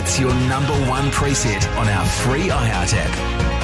It's your number one preset on our free iHeart app.